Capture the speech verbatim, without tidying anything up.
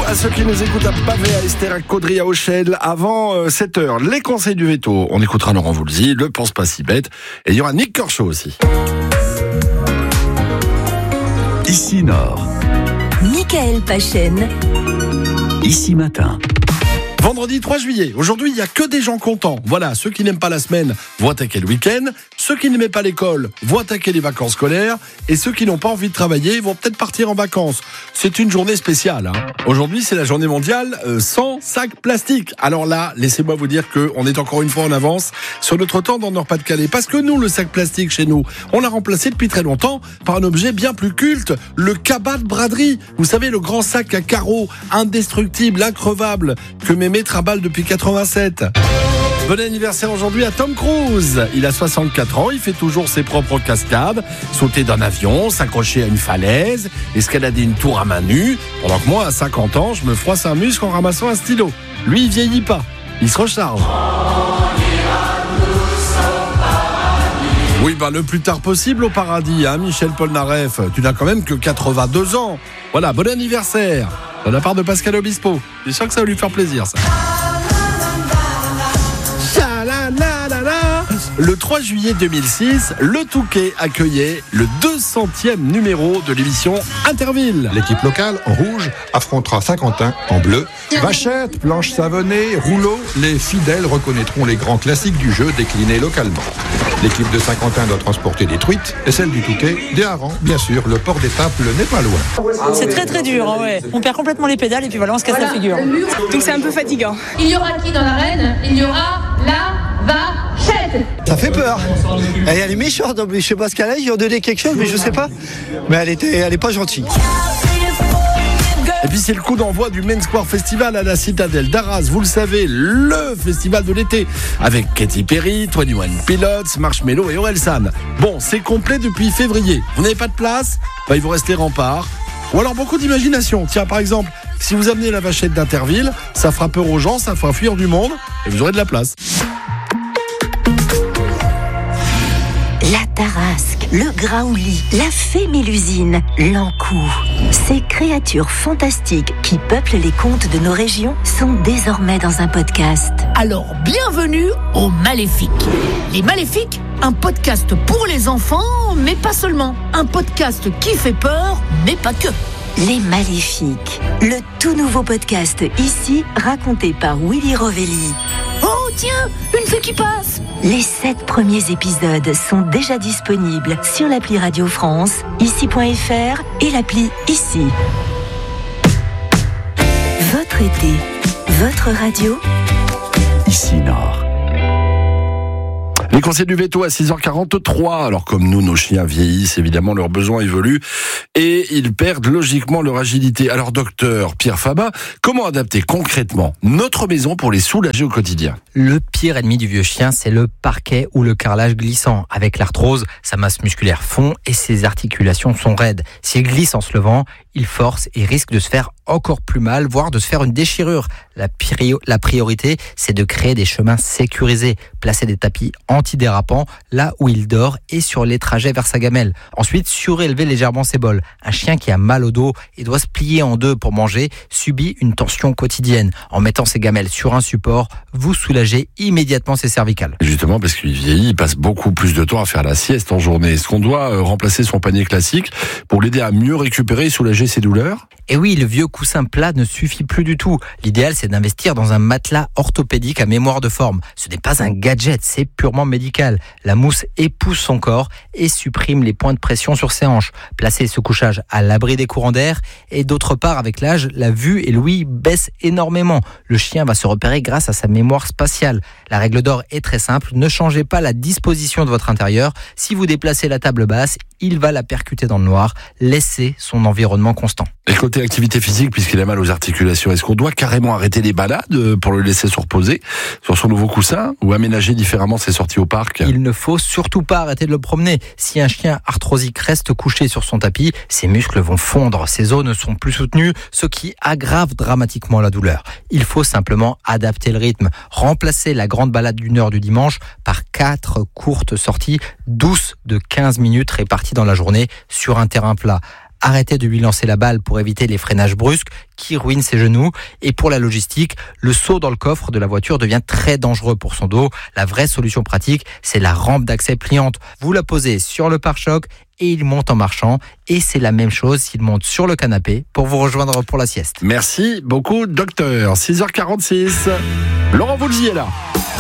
à ceux qui nous écoutent à Pavé, à Esther, à Caudry, à Auchel, avant euh, sept heures. Les conseils du veto. On écoutera Laurent Voulzy, le pense pas si bête. Et il y aura Nick Kershaw aussi. Ici Nord. Michael Pachen. Ici Matin. Vendredi trois juillet. Aujourd'hui, il n'y a que des gens contents. Voilà, ceux qui n'aiment pas la semaine vont attaquer le week-end. Ceux qui n'aiment pas l'école vont attaquer les vacances scolaires. Et ceux qui n'ont pas envie de travailler vont peut-être partir en vacances. C'est une journée spéciale. Hein. Aujourd'hui, c'est la journée mondiale euh, sans sac plastique. Alors là, laissez-moi vous dire qu'on est encore une fois en avance sur notre temps dans le Nord-Pas-de-Calais. Parce que nous, le sac plastique chez nous, on l'a remplacé depuis très longtemps par un objet bien plus culte, le cabas de braderie. Vous savez, le grand sac à carreaux, indestructible, increvable, que mes maîtres à balle depuis quatre-vingt-sept. Bon anniversaire aujourd'hui à Tom Cruise. Il a soixante-quatre ans, il fait toujours ses propres cascades, sauter d'un avion, s'accrocher à une falaise, escalader une tour à main nue, pendant que moi, à cinquante ans, je me froisse un muscle en ramassant un stylo. Lui, il vieillit pas, il se recharge. Oui, bah le plus tard possible au paradis, hein, Michel Polnareff. Tu n'as quand même que quatre-vingt-deux ans. Voilà, bon anniversaire de la part de Pascal Obispo. Je suis sûr que ça va lui faire plaisir, ça. Le trois juillet deux mille six, le Touquet accueillait le deux centième numéro de l'émission Interville. L'équipe locale, en rouge, affrontera Saint-Quentin en bleu. Vachette, planche savonnée, rouleau, les fidèles reconnaîtront les grands classiques du jeu déclinés localement. L'équipe de Saint-Quentin doit transporter des truites et celle du Touquet, des harengs. Bien sûr, le port d'Étaples n'est pas loin. C'est très très dur, hein, ouais. On perd complètement les pédales et puis voilà, on se casse voilà. la figure. Donc c'est un peu fatigant. Il y aura qui dans l'arène ? Il y aura la vachette. Ça fait peur. Elle, elle est méchante en plus. Je sais pas ce qu'elle a, ils lui ont donné quelque chose, mais je sais pas. Mais elle était, elle est pas gentille. Et puis c'est le coup d'envoi du Main Square Festival à la Citadelle d'Arras. Vous le savez, le festival de l'été. Avec Katy Perry, vingt et un Pilots, Marshmello et Orelsan. Bon, c'est complet depuis février. Vous n'avez pas de place ? Bah, il vous reste les remparts. Ou alors beaucoup d'imagination. Tiens, par exemple, si vous amenez la vachette d'Interville, ça fera peur aux gens, ça fera fuir du monde et vous aurez de la place. La Tarasque, le Graouli, la fée Mélusine, l'Ankou. Ces créatures fantastiques qui peuplent les contes de nos régions sont désormais dans un podcast. Alors, bienvenue aux Maléfiques. Les Maléfiques, un podcast pour les enfants, mais pas seulement. Un podcast qui fait peur, mais pas que. Les Maléfiques, le tout nouveau podcast ici, raconté par Willy Rovelli. Oh tiens, une fée qui passe. Les sept premiers épisodes sont déjà disponibles sur l'appli Radio France, ici point f r et l'appli Ici. Votre été, votre radio, Ici Nord. Les conseils du veto à six heures quarante-trois. Alors comme nous, nos chiens vieillissent, évidemment, leurs besoins évoluent et ils perdent logiquement leur agilité. Alors docteur Pierre Fabat, comment adapter concrètement notre maison pour les soulager au quotidien ? Le pire ennemi du vieux chien, c'est le parquet ou le carrelage glissant. Avec l'arthrose, sa masse musculaire fond et ses articulations sont raides. S'il glisse en se levant, il force et risque de se faire encore plus mal, voire de se faire une déchirure. La, prio- la priorité, c'est de créer des chemins sécurisés, placer des tapis antidérapants là où il dort et sur les trajets vers sa gamelle. Ensuite, surélever légèrement ses bols. Un chien qui a mal au dos et doit se plier en deux pour manger subit une tension quotidienne. En mettant ses gamelles sur un support, vous soulagez immédiatement ses cervicales. Justement, parce qu'il vieillit, il passe beaucoup plus de temps à faire la sieste en journée. Est-ce qu'on doit euh, remplacer son panier classique pour l'aider à mieux récupérer et soulager ses douleurs ? Et oui, le vieux coussin plat ne suffit plus du tout. L'idéal, c'est d'investir dans un matelas orthopédique à mémoire de forme. Ce n'est pas un gadget, c'est purement médical. La mousse épouse son corps et supprime les points de pression sur ses hanches. Placer ce couchage à l'abri des courants d'air. Et d'autre part, avec l'âge, la vue et l'ouïe baissent énormément. Le chien va se repérer grâce à sa mémoire spatiale. La règle d'or est très simple. Ne changez pas la disposition de votre intérieur. Si vous déplacez la table basse, il va la percuter dans le noir. Laissez son environnement constant. Et côté activité physique, puisqu'il a mal aux articulations, est-ce qu'on doit carrément arrêter les balades pour le laisser se reposer sur son nouveau coussin ou aménager différemment ses sorties au parc ? Il ne faut surtout pas arrêter de le promener. Si un chien arthrosique reste couché sur son tapis, ses muscles vont fondre, ses os ne sont plus soutenus, ce qui aggrave dramatiquement la douleur. Il faut simplement adapter le rythme, remplacer la grande balade d'une heure du dimanche par quatre courtes sorties douces de quinze minutes réparties dans la journée sur un terrain plat. arrêtez de lui lancer la balle pour éviter les freinages brusques qui ruinent ses genoux. Et pour la logistique, le saut dans le coffre de la voiture devient très dangereux pour son dos. La vraie solution pratique, c'est la rampe d'accès pliante. Vous la posez sur le pare-choc et il monte en marchant. Et c'est la même chose s'il monte sur le canapé pour vous rejoindre pour la sieste. Merci beaucoup, docteur. six heures quarante-six. Laurent Voulzy est là.